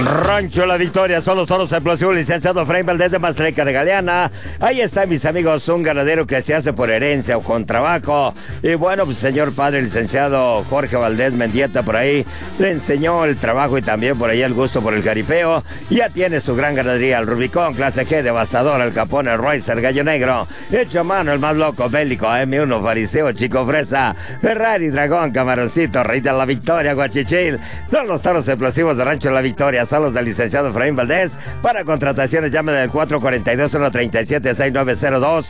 Rancho La Victoria, son los toros explosivos, licenciado Efraín Valdés de Mazleca de Galeana. Ahí está, mis amigos, un ganadero que se hace por herencia o con trabajo. Y bueno, pues señor padre, licenciado Jorge Valdés Mendieta por ahí, le enseñó el trabajo y también por ahí el gusto por el jaripeo. Ya tiene su gran ganadería, el Rubicón, clase G, Devastador, el Capone, el Royce, el Gallo Negro, hecho a mano, el más loco, bélico, M1, Fariseo, Chico Fresa, Ferrari, Dragón, Camaroncito, Rey de la Victoria, Guachichil. Son los toros explosivos de Rancho La Victoria, son los del licenciado Efraín Valdés. Para contrataciones, llamen al 442-137-6902,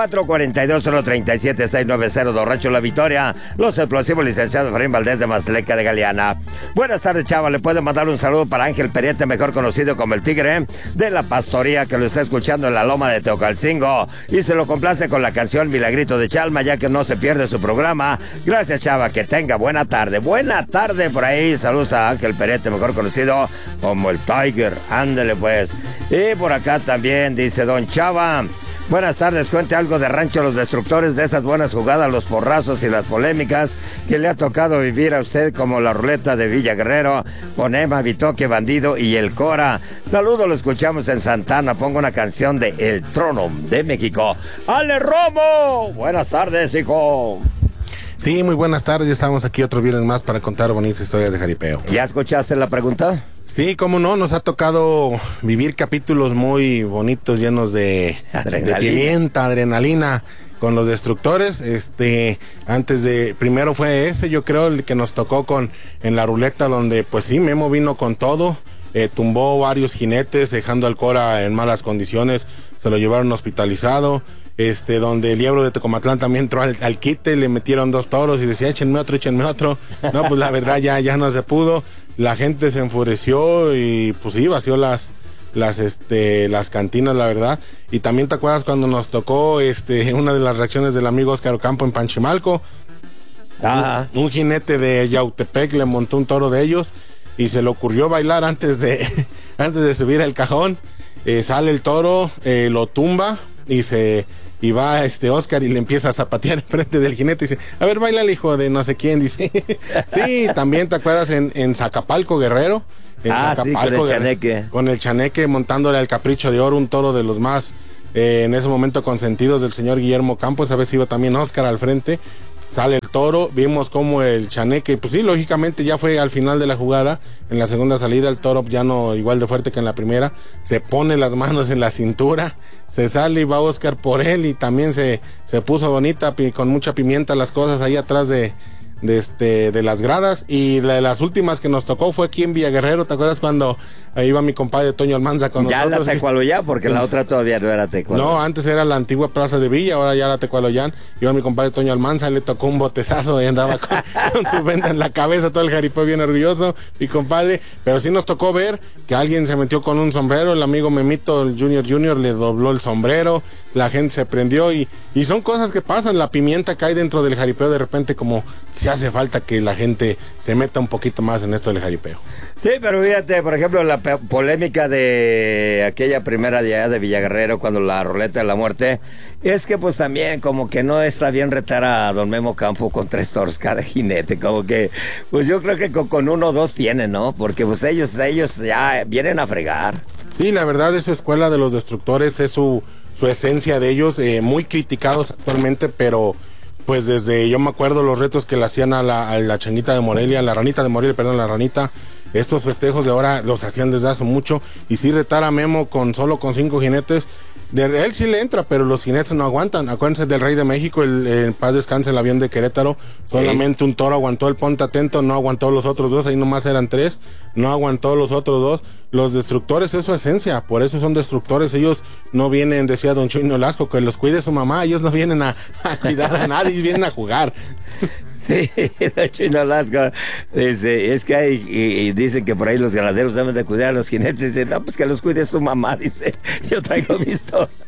442-137-6902, Rancho La Victoria, los explosivos, licenciado Efraín Valdés de Mazleca de Galeana. Buenas tardes, chava, le pueden mandar un saludo para Ángel Periete, mejor conocido como el Tigre, de la Pastoría, que lo está escuchando en la Loma de Teocalcingo, y se lo complace con la canción Milagrito de Chalma, ya que no se pierde su programa. Gracias, chava, que tenga buena tarde por ahí. Saludos a Ángel Periete, mejor conocido como el Tiger. Ándele pues. Y por acá también dice don Chava: buenas tardes, cuente algo de Rancho Los Destructores, de esas buenas jugadas, los porrazos y las polémicas que le ha tocado vivir a usted, como la ruleta de Villa Guerrero con Emma, Bitoque, Bandido y el Cora. Saludos, lo escuchamos en Santana. Pongo una canción de El Trono de México. ¡Ale Romo! Buenas tardes, hijo. Sí, muy buenas tardes, ya estamos aquí otro viernes más para contar bonitas historias de jaripeo. ¿Ya escuchaste la pregunta? Sí, cómo no, nos ha tocado vivir capítulos muy bonitos, llenos de pimienta, adrenalina, con los destructores. Primero fue ese, yo creo, el que nos tocó en la ruleta, donde pues sí, Memo vino con todo, tumbó varios jinetes, dejando al Cora en malas condiciones, se lo llevaron hospitalizado. Donde el Liebro de Tecomatlán también entró al quite, le metieron 2 toros y decía, échenme otro. No, pues la verdad ya no se pudo. La gente se enfureció y pues sí, vació las cantinas, la verdad. Y también te acuerdas cuando nos tocó una de las reacciones del amigo Óscar Ocampo en Panchimalco. Un jinete de Yautepec le montó un toro de ellos y se le ocurrió bailar antes de subir al cajón. Sale el toro, lo tumba y va Óscar y le empieza a zapatear enfrente del jinete y dice, a ver, baila el hijo de no sé quién, dice. Sí, también te acuerdas en Zacapalco, Guerrero. Zacapalco, sí, con el chaneque montándole al Capricho de Oro, un toro de los más en ese momento consentidos del señor Guillermo Campos. A veces iba también Óscar al frente. Sale el toro, vimos como el chaneque, pues sí, lógicamente ya fue al final de la jugada. En la segunda salida el toro ya no igual de fuerte que en la primera, se pone las manos en la cintura, se sale y va Óscar por él, y también se puso bonita, con mucha pimienta las cosas ahí atrás de las gradas. Y de las últimas que nos tocó fue aquí en Villa Guerrero. ¿Te acuerdas cuando iba mi compadre Toño Almanza con nosotros? Ya la Tecualoyán, porque la otra todavía no era Tecualoyán. No, antes era la antigua Plaza de Villa, ahora ya la Tecualoyán. Iba mi compadre Toño Almanza, le tocó un botezazo y andaba con su venda en la cabeza, todo el jaripeo bien orgulloso, mi compadre. Pero sí nos tocó ver que alguien se metió con un sombrero, el amigo Memito, el Junior le dobló el sombrero, la gente se prendió y son cosas que pasan. La pimienta cae dentro del jaripeo de repente, como que hace falta que la gente se meta un poquito más en esto del jaripeo. Sí, pero fíjate, por ejemplo, la polémica de aquella primera de allá de Villaguerrero, cuando la ruleta de la muerte, es que pues también como que no está bien retar a don Memo Campo con 3 toros cada jinete, como que pues yo creo que con 1 o 2 tienen, ¿no? Porque pues ellos ya vienen a fregar. Sí, la verdad, esa escuela de los destructores es su esencia de ellos, muy criticados actualmente, pero pues desde, yo me acuerdo los retos que le hacían a la chanita de Morelia, la ranita de Morelia, perdón, la ranita. Estos festejos de ahora los hacían desde hace mucho, y sí retar a Memo solo con 5 jinetes, de él sí le entra, pero los jinetes no aguantan. Acuérdense del Rey de México, en paz descanse, el avión de Querétaro, solamente un toro aguantó el ponte atento, no aguantó los otros 2, ahí nomás eran 3, no aguantó los otros 2. Los destructores es su esencia, por eso son destructores. Ellos no vienen, decía don Chuy Nolasco, que los cuide su mamá, ellos no vienen a cuidar a nadie, vienen a jugar. Sí, don Chuy Nolasco dice, es que y dicen que por ahí los ganaderos deben de cuidar a los jinetes. Dice, no, pues que los cuide su mamá, dice, yo traigo mis toros.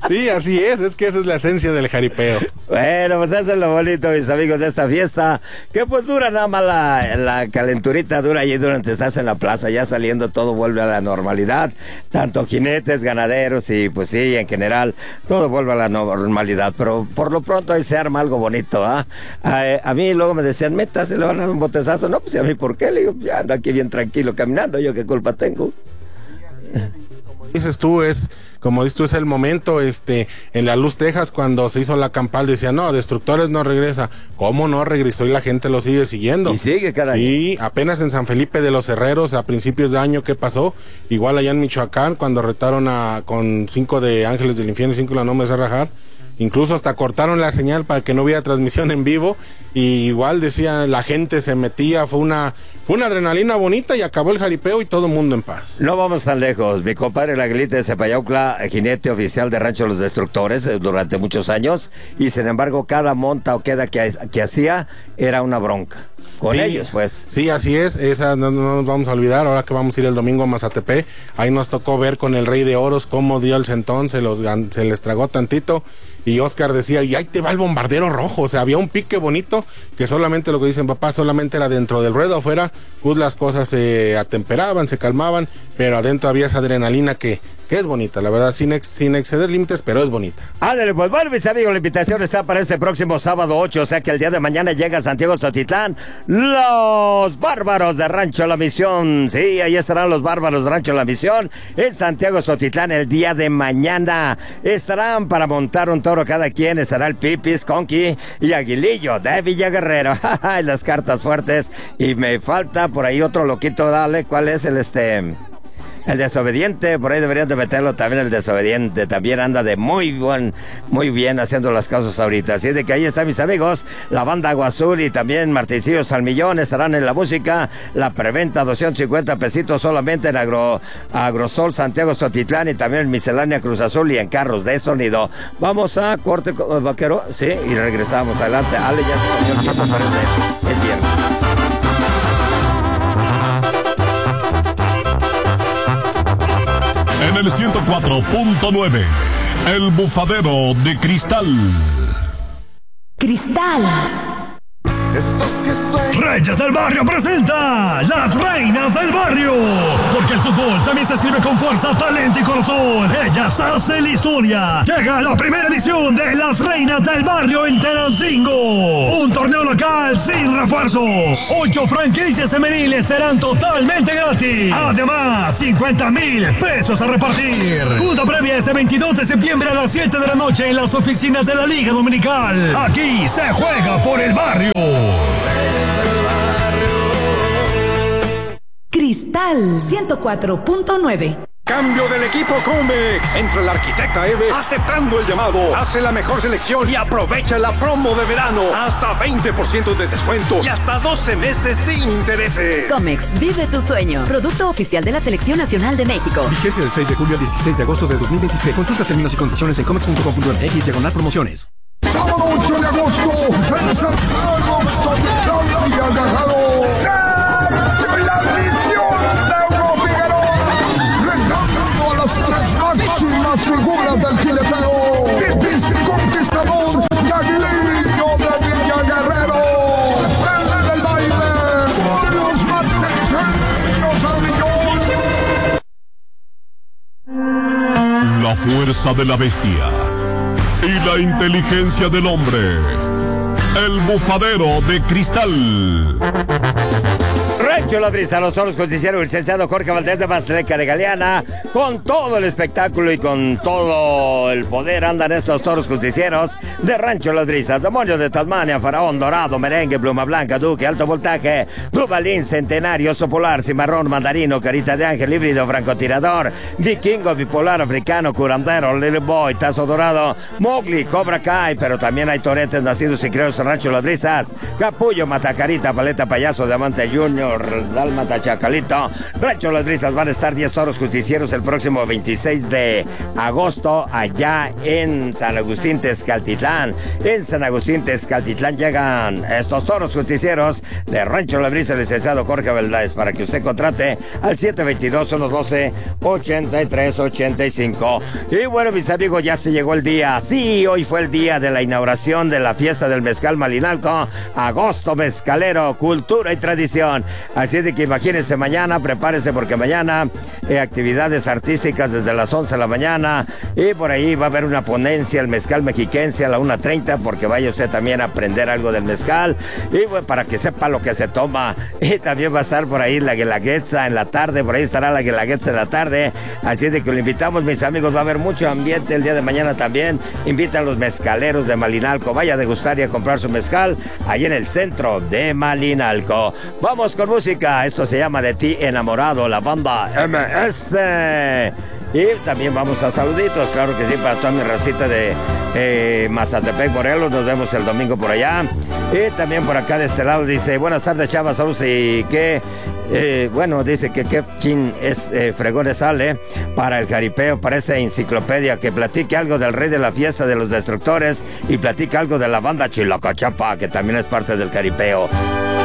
Sí, así es que esa es la esencia del jaripeo. Bueno, pues eso es lo bonito, mis amigos, de esta fiesta, que pues dura nada más la calenturita, dura allí durante estás en la plaza, ya saliendo todo vuelve a la normalidad, tanto jinetes, ganaderos y pues sí, en general, todo vuelve a la normalidad, pero por lo pronto ahí se arma algo bonito, ¿ah? A mí luego me decían, metas, se le van a dar un botezazo, no, pues a mí, ¿por qué? Le digo, ya ando aquí bien tranquilo caminando, yo qué culpa tengo. Dices tú, como dices tú, es el momento, en La Luz, Texas, cuando se hizo la campal, decía, no, Destructores no regresa. ¿Cómo no regresó? Y la gente lo sigue siguiendo. Y sigue cada año. Sí, apenas en San Felipe de los Herreros, a principios de año, ¿qué pasó? Igual allá en Michoacán, cuando retaron con 5 de Ángeles del Infierno y 5 de la No Me Sé Rajar. Incluso hasta cortaron la señal para que no hubiera transmisión en vivo, y igual decía, la gente se metía, fue una adrenalina bonita, y acabó el jaripeo y todo el mundo en paz. No vamos tan lejos, mi compadre el Aguilita de Cepayaucla, jinete oficial de Rancho Los Destructores durante muchos años, y sin embargo cada monta o queda que hacía era una bronca. Con ellos, pues. Sí, así es, esa no nos vamos a olvidar, ahora que vamos a ir el domingo a Mazatepec, ahí nos tocó ver con el Rey de Oros cómo dio el centón, se les tragó tantito, y Oscar decía, y ahí te va el bombardero rojo, o sea, había un pique bonito, que solamente lo que dicen papá, solamente era dentro del ruedo, afuera, pues las cosas se atemperaban, se calmaban, pero adentro había esa adrenalina que es bonita, la verdad, sin exceder límites, pero es bonita. Ándale, pues bueno, mis amigos, la invitación está para este próximo sábado 8, o sea que el día de mañana llega a Santiago Xochitlán, los Bárbaros de Rancho La Misión. Sí, ahí estarán los Bárbaros de Rancho La Misión en Santiago Xochitlán el día de mañana. Estarán para montar un toro cada quien, estará el Pipis, Conqui y Aguilillo de Villaguerrero. Las cartas fuertes, y me falta por ahí otro loquito, dale, ¿cuál es el desobediente? Por ahí deberían de meterlo también, el desobediente. También anda de muy bien haciendo las cosas ahorita. Así de que ahí están mis amigos, la banda Agua Azul y también Martincillo Salmillón estarán en la música. La preventa 250 pesitos solamente en Agrosol Santiago Xochitlán, y también en Miscelánea Cruz Azul y en Carros de Sonido. Vamos a corte, vaquero, sí, y regresamos. Adelante, Ale, ya se comió el tiempo para el viernes. En el 104.9, El Bufadero de Cristal. Reyes del Barrio presenta Las Reinas del Barrio, porque el fútbol también se escribe con fuerza, talento y corazón. Ellas hacen la historia. Llega la primera edición de Las Reinas del Barrio en Tenancingo, un torneo local sin refuerzos. 8 franquicias femeniles serán totalmente gratis. Además, 50,000 pesos a repartir. Junta previa este 22 de septiembre a las 7 de la noche en las oficinas de la Liga Dominical. Aquí se juega por el barrio. Cristal 104.9. Cambio del equipo Comex. Entra la arquitecta Eve aceptando el llamado. Hace la mejor selección y aprovecha la promo de verano. Hasta 20% de descuento y hasta 12 meses sin intereses. Comex, vive tu sueño. Producto oficial de la Selección Nacional de México. Vigencia del 6 de julio al 16 de agosto de 2026. Consulta términos y condiciones en comex.com.mx/promociones. Sábado 8 de agosto en Santiago Xochitlán Villaguerrero. La misión de Hugo Figueroa, retando a las 3 máximas figuras del jileteo. Pipis Conquistador y Aguilillo de Villaguerrero. Se prenden el baile con los mantequeños al millón. La fuerza de la bestia y la inteligencia del hombre. El Bufadero de Cristal. Rancho La Brisa, los toros con el licenciado Jorge Valdés de Mazleca de Galeana, con todo el espectáculo y con todo el poder andan estos toros justicieros de Rancho Las Brisas. Demonio de Tasmania, Faraón Dorado, Merengue, Pluma Blanca, Duque, Alto Voltaje, Dubalín, Centenario, Oso Polar, Cimarrón, Mandarino, Carita de Ángel, Híbrido, Francotirador, Vikingo, Bipolar, Africano, Curandero, Little Boy, Tazo Dorado, Mowgli, Cobra Kai, pero también hay toretes nacidos y criados en Rancho Las Brisas, Capullo, Matacarita, Paleta Payaso, Diamante Junior, Dálmata, Chacalito. Rancho Las Brisas van a estar 10 toros justicieros el próximo 26 de agosto allá en San Agustín, Tezcaltitlán. En San Agustín, Tezcaltitlán llegan estos toros justicieros de Rancho Las Brisas, licenciado Jorge Veldáez, para que usted contrate al 722-112-8385. Y bueno, mis amigos, ya se llegó el día. Sí, hoy fue el día de la inauguración de la fiesta del mezcal Malinalco, agosto mezcalero, cultura y tradición. Así de que imagínense mañana, prepárese porque mañana actividades artísticas desde las 11 de la mañana y por ahí va a haber una ponencia, el mezcal mexiquense a la 1:30, porque vaya usted también a aprender algo del mezcal y bueno, para que sepa lo que se toma. Y también va a estar por ahí la Guelaguetza en la tarde, por ahí estará la Guelaguetza en la tarde. Así de que lo invitamos, mis amigos, va a haber mucho ambiente el día de mañana también. Invita a los mezcaleros de Malinalco, vaya a degustar y a comprar su mezcal ahí en el centro de Malinalco. Vamos con música, esto se llama De Ti Enamorado, la banda MS. Y también vamos a saluditos, claro que sí, para toda mi racita de Mazatepec, Morelos. Nos vemos el domingo por allá. Y también por acá de este lado dice, buenas tardes, chavas, saludos. Y que, bueno, dice que Kevin es fregones sale para el jaripeo, para esa enciclopedia, que platique algo del rey de la fiesta de los destructores y platique algo de la banda Chilacachapa, que también es parte del jaripeo.